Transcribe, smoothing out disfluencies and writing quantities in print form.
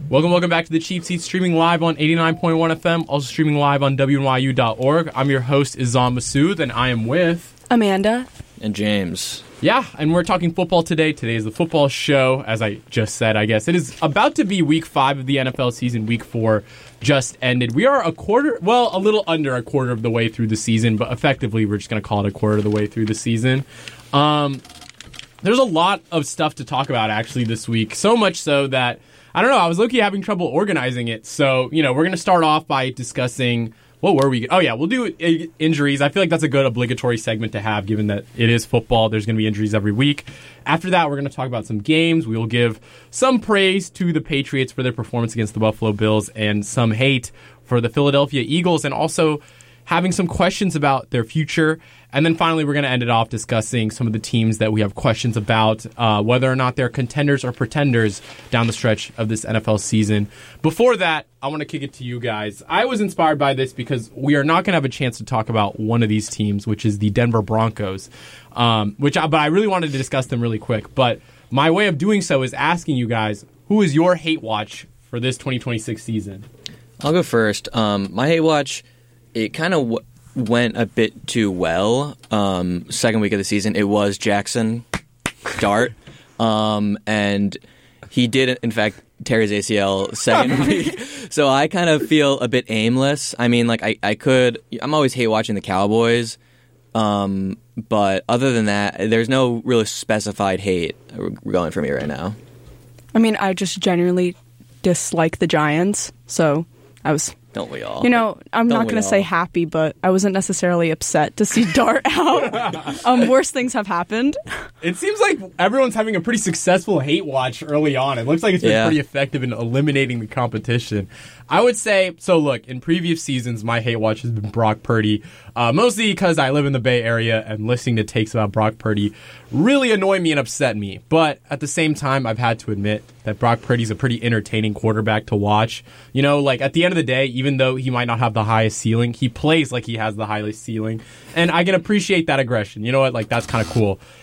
Welcome back to the Cheap Seats, streaming live on 89.1 FM, also streaming live on WNYU.org. I'm your host, Izam Masood, and I am with... Amanda. And James. Yeah, and we're talking football today. Today is the football show, as I just said, I guess. It is about to be week 5 of the NFL season. Week 4 just ended. We are a little under a quarter of the way through the season, but effectively we're just going to call it a quarter of the way through the season. There's a lot of stuff to talk about, actually, this week. So much so that, I don't know, I was low-key having trouble organizing it. So, we're going to start off by discussing... What were we? Oh, yeah, we'll do injuries. I feel like that's a good obligatory segment to have, given that it is football. There's going to be injuries every week. After that, we're going to talk about some games. We will give some praise to the Patriots for their performance against the Buffalo Bills and some hate for the Philadelphia Eagles, and also having some questions about their future. And then finally, we're going to end it off discussing some of the teams that we have questions about, whether or not they're contenders or pretenders down the stretch of this NFL season. Before that, I want to kick it to you guys. I was inspired by this because we are not going to have a chance to talk about one of these teams, which is the Denver Broncos, but I really wanted to discuss them really quick. But my way of doing so is asking you guys, who is your hate watch for this 2026 season? I'll go first. My hate watch... It kind of went a bit too well. Second week of the season, it was Jackson Dart. And he did, in fact, tear his ACL second week. So I kind of feel a bit aimless. I mean, like, I'm always hate watching the Cowboys. But other than that, there's no really specified hate going for me right now. I mean, I just genuinely dislike the Giants. So I was... Don't we all? I'm not going to say happy, but I wasn't necessarily upset to see Dart out. Worse things have happened. It seems like everyone's having a pretty successful hate watch early on. It looks like it's been pretty effective in eliminating the competition. I would say, so look, in previous seasons, my hate watch has been Brock Purdy, mostly because I live in the Bay Area and listening to takes about Brock Purdy really annoy me and upset me. But at the same time, I've had to admit that Brock Purdy's a pretty entertaining quarterback to watch. At the end of the day, even though he might not have the highest ceiling, he plays like he has the highest ceiling. And I can appreciate that aggression. You know what? Like, that's kind of cool.